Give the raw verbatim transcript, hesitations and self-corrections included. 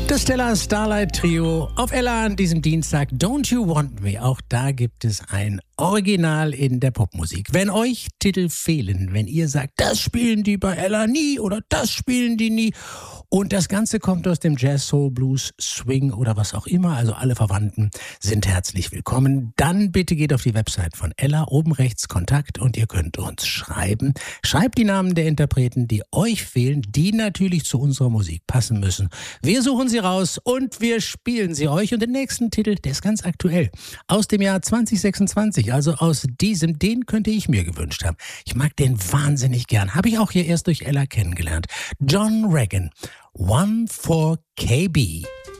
Das Stella Starlight Trio auf Ella an diesem Dienstag. Don't You Want Me? Auch da gibt es ein Original in der Popmusik. Wenn euch Titel fehlen, wenn ihr sagt, das spielen die bei Ella nie oder das spielen die nie und das Ganze kommt aus dem Jazz, Soul, Blues, Swing oder was auch immer, also alle Verwandten sind herzlich willkommen, dann bitte geht auf die Website von Ella, oben rechts Kontakt und ihr könnt uns schreiben. Schreibt die Namen der Interpreten, die euch fehlen, die natürlich zu unserer Musik passen müssen. Wir suchen sie raus und wir spielen sie euch. Und den nächsten Titel, der ist ganz aktuell, aus dem Jahr zwanzig sechsundzwanzig, also aus diesem, den könnte ich mir gewünscht haben. Ich mag den wahnsinnig gern, habe ich auch hier erst durch Ella kennengelernt. John Regan, One for K B.